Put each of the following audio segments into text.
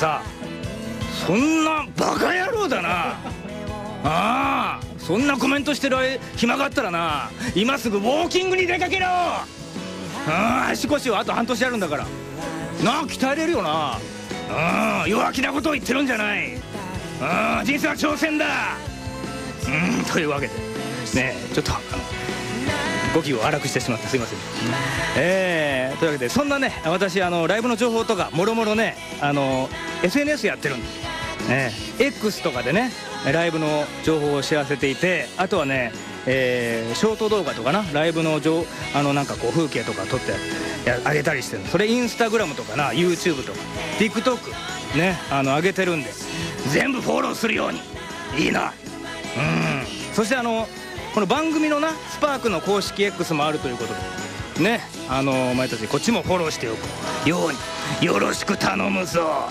さ、そんなバカ野郎だな。そんなコメントしてる暇があったらな、今すぐウォーキングに出かけろ。足腰はあと半年あるんだからな、鍛えれるよな。弱気なことを言ってるんじゃない。人生は挑戦だ。というわけでね、ちょっと語気を荒くしてしまってすいません。というわけで、そんなね、私ライブの情報とかもろもろね、SNS やってるんです。X とかでね、ライブの情報を知らせていて、あとはね、ショート動画とかな、ライブのなんかこう風景とか撮ってあげたりしてる。それインスタグラムとかな、 YouTube とか TikTok ね、上げてるんで、全部フォローするように。いいな。そしてこの番組のな、スパークの公式 X もあるということでね、お前たちこっちもフォローしておくようによろしく頼むぞ。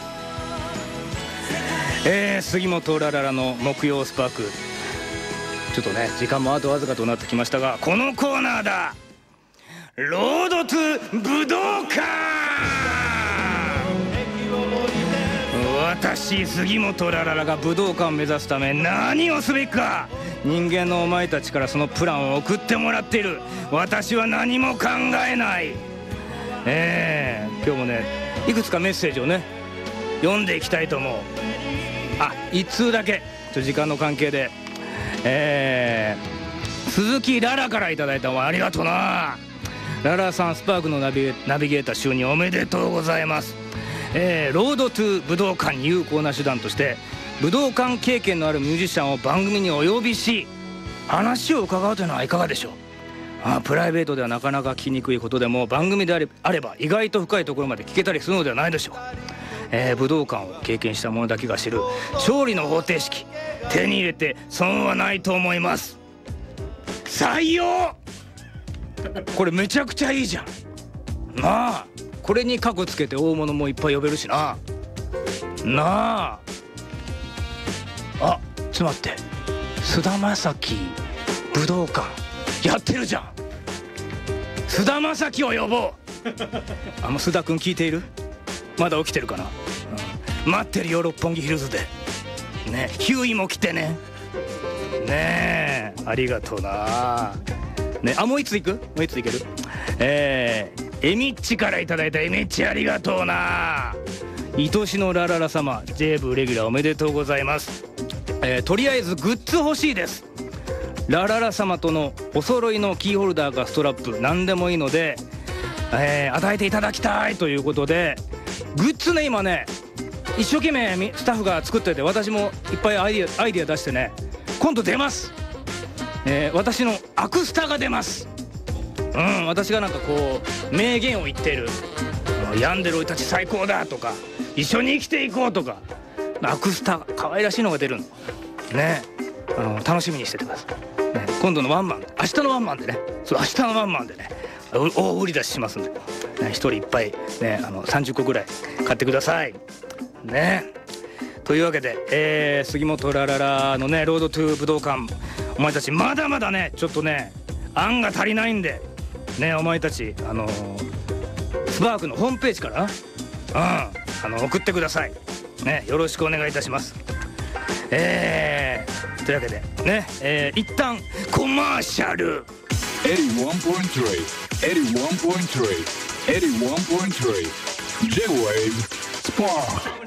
杉本ラララの木曜スパーク、ちょっとね時間もあとわずかとなってきましたが、このコーナーだ。ロードトゥ武道館。私杉本ラララが武道館を目指すため何をすべきか、人間のお前たちからそのプランを送ってもらっている。私は何も考えない。今日もね、いくつかメッセージをね読んでいきたいと思う。一通だけ時間の関係で、鈴木ララからいただいたの、ありがとうな。ララさん、スパークのナビゲーター就任おめでとうございます。ロードトゥ武道館に有効な手段として武道館経験のあるミュージシャンを番組にお呼びし話を伺うというのはいかがでしょう。プライベートではなかなか聞きにくいことでも番組であれば意外と深いところまで聞けたりするのではないでしょう。武道館を経験した者だけが知る勝利の方程式、手に入れて損はないと思います。採用。これめちゃくちゃいいじゃんなあ。これにカゴつけて大物もいっぱい呼べるしな。なあ。ちょっと待って、菅田将暉武道館やってるじゃん。菅田将暉を呼ぼう。もう須田君聞いている？まだ起きてるかな。待ってるよ、六本木ヒルズでね。ヒューイも来てね。ねえ、ありがとうな。ね、もういつ行く？もういつ行ける？エミッチからいただいた。エミッチありがとうな。愛しのラララ様、 J 部レギュラーおめでとうございます。とりあえずグッズ欲しいです。ラララ様とのお揃いのキーホルダーかストラップ何でもいいので、与えていただきたいということで、グッズね、今ね一生懸命スタッフが作ってて、私もいっぱいアイディア出してね、今度出ます。私のアクスタが出ます。私がなんかこう名言を言っている、病んでる俺たち最高だとか、一緒に生きていこうとか、アクスタ可愛らしいのが出るのね。楽しみにしててください、ね。今度のワンマン、明日のワンマンでね、明日のワンマンでね、大売り出ししますんで、一人いっぱいね、30個ぐらい買ってくださいね。というわけで、杉本ラララのね、ロードトゥ武道館、お前たちまだまだね、ちょっとね案が足りないんでね、お前たちスパークのホームページから送ってくださいね。よろしくお願いいたします。というわけでね、一旦コマーシャル。 81.3 J-Wave Spark